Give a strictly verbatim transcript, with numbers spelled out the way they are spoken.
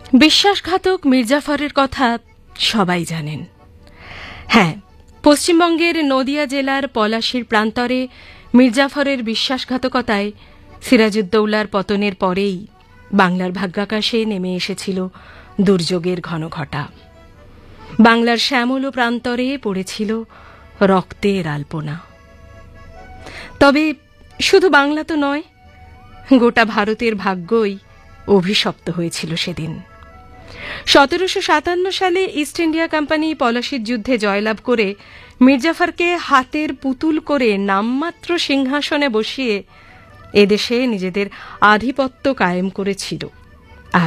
বিশ্বাসঘাতক মির্জাফরের কথা সবাই জানেন। হ্যাঁ, পশ্চিমবঙ্গের নদিয়া জেলার পলাশীর প্রান্তরে মির্জাফরের বিশ্বাসঘাতকতায় সিরাজউদ্দৌলার পতনের পরেই বাংলার ভাগ্যাকাশে নেমে এসেছিল দুর্যোগের ঘনঘটা। বাংলার শ্যামল প্রান্তরে পড়েছিল রক্তের আলপনা। তবে শুধু বাংলা তো নয়, গোটা ভারতের ভাগ্যই অভিশপ্ত হয়েছিল সেদিন। সতেরোশো সাতান্ন সালে ইস্ট ইন্ডিয়া কোম্পানি পলাশীর যুদ্ধে জয়লাভ করে মির্জাফরকে হাতের পুতুল করে নামমাত্র সিংহাসনে বসিয়ে এদেশে নিজেদের আধিপত্য কায়েম করেছিল।